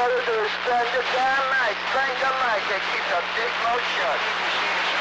to do is spend the damn night, crank the mic and keep the big mouth shut.